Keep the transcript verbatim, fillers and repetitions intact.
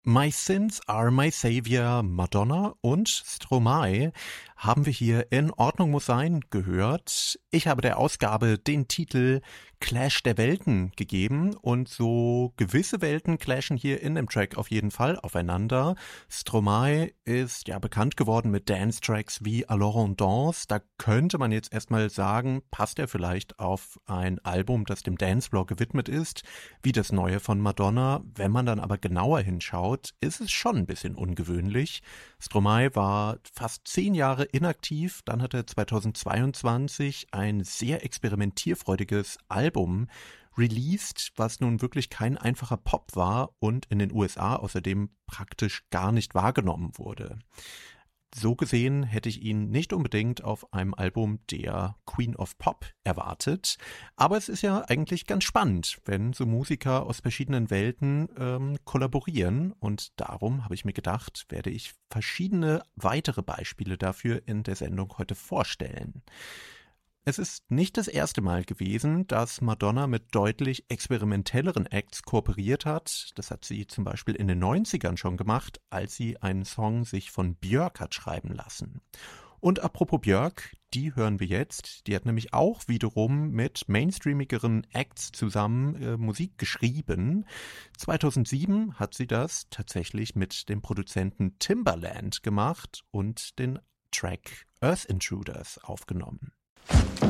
My Sins Are My Savior, Madonna und Stromae haben wir hier in Ordnung muss sein gehört. Ich habe der Ausgabe den Titel Clash der Welten gegeben und so gewisse Welten clashen hier in dem Track auf jeden Fall aufeinander. Stromae ist ja bekannt geworden mit Dance-Tracks wie Alors on danse. Da könnte man jetzt erstmal sagen, passt er vielleicht auf ein Album, das dem Dancefloor gewidmet ist, wie das neue von Madonna. Wenn man dann aber genauer hinschaut, ist es schon ein bisschen ungewöhnlich. Stromae war fast zehn Jahre inaktiv, dann hat er zweitausendzweiundzwanzig ein sehr experimentierfreudiges Album released, was nun wirklich kein einfacher Pop war und in den U S A außerdem praktisch gar nicht wahrgenommen wurde. So gesehen hätte ich ihn nicht unbedingt auf einem Album der Queen of Pop erwartet, aber es ist ja eigentlich ganz spannend, wenn so Musiker aus verschiedenen Welten ähm, kollaborieren und darum habe ich mir gedacht, werde ich verschiedene weitere Beispiele dafür in der Sendung heute vorstellen. Es ist nicht das erste Mal gewesen, dass Madonna mit deutlich experimentelleren Acts kooperiert hat. Das hat sie zum Beispiel in den neunzigern schon gemacht, als sie einen Song sich von Björk hat schreiben lassen. Und apropos Björk, die hören wir jetzt. Die hat nämlich auch wiederum mit mainstreamigeren Acts zusammen äh, Musik geschrieben. zweitausendsieben hat sie das tatsächlich mit dem Produzenten Timbaland gemacht und den Track Earth Intruders aufgenommen.